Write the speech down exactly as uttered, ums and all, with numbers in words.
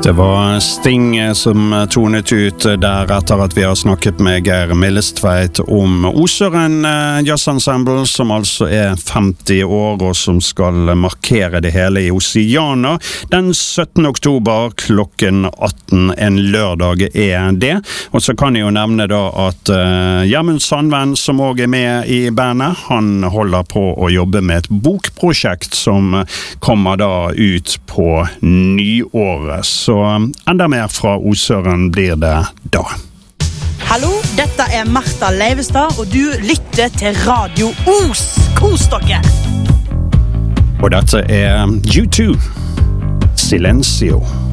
Det var Sting som tonet ut der etter at vi har snakket med Geir Millestveit om Osøren Jazzensemble, som altså er femti år og som skal markere det hele i Oceana den syttende oktober klokken atten, en lørdag er det. Og så kan jeg jo nevne da at uh, Gjermund Sandven, som også er med i bandet, han holder på å jobbe med et bokprosjekt som kommer da ut på nyåret. Så enda mer fra Osøren blir det da. Hallo, dette er Martha Leivestad, og du lytter til Radio Os. Kos dere! Og dette er U to, Silencio.